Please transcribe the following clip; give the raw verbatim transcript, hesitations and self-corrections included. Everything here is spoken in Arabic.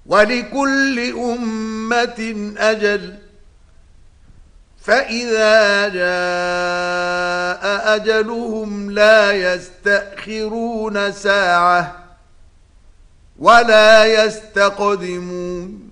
ولكل أمة أجل فإذا جاء أجلهم لا يستأخرون ساعة ولا يستقدمون